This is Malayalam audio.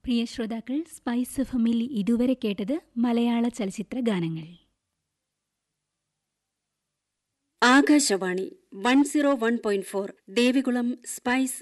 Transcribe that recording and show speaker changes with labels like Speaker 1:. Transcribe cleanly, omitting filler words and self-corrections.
Speaker 1: പ്രിയ ശ്രോതാക്കൾ, സ്പൈസ് എഫ്എമ്മിൽ ഇതുവരെ കേട്ടത് മലയാള ചലച്ചിത്ര ഗാനങ്ങൾ.
Speaker 2: ആകാശവാണി 101.4 ദേവികുളം സ്പൈസ്